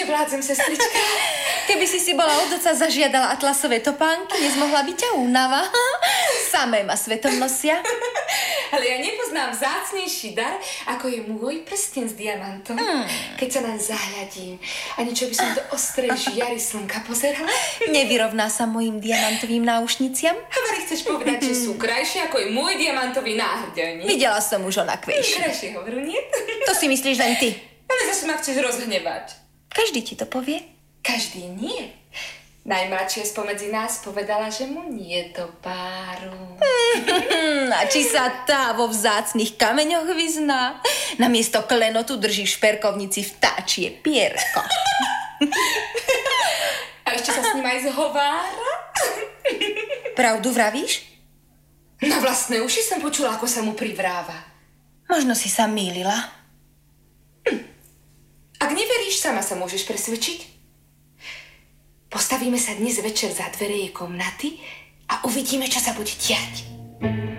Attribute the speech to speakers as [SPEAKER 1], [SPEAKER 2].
[SPEAKER 1] nevládzem, sestrička.
[SPEAKER 2] Keby si bola od oca zažiadala atlasové topánky, nezmohla by ťa únava. Samé ma svetom nosia.
[SPEAKER 1] Ale ja nepoznám vzácnejší dar, ako je môj prsten s diamantom. Keď sa naň zahľadím a niečo by som do ostrej žiary slnka pozerala.
[SPEAKER 2] Nevyrovná sa mojim diamantovým náušniciam?
[SPEAKER 1] Havary, chceš povedať, že sú krajšie ako je môj diamantový náhrdelník?
[SPEAKER 2] Videla som už onakvejšie.
[SPEAKER 1] Krajšie hovoru, nie?
[SPEAKER 2] To si myslíš len ty.
[SPEAKER 1] Ale zase ma chceš rozhnevať.
[SPEAKER 2] Každý ti to povie.
[SPEAKER 1] Každý nie. Najmladšia spomedzi nás povedala, že mu nie do páru.
[SPEAKER 2] A či sa tá vo vzácnych kameňoch vyzná? Namiesto klenotu drží v šperkovnici vtáčie pierko.
[SPEAKER 1] A ešte sa s ním aj zhovára?
[SPEAKER 2] Pravdu vravíš?
[SPEAKER 1] Na vlastné uši som počula, ako sa mu privráva.
[SPEAKER 2] Možno si sa mýlila.
[SPEAKER 1] Ak neveríš, sama sa môžeš presvedčiť. Postavíme sa dnes večer za dvere jej komnaty a uvidíme, čo sa bude diať.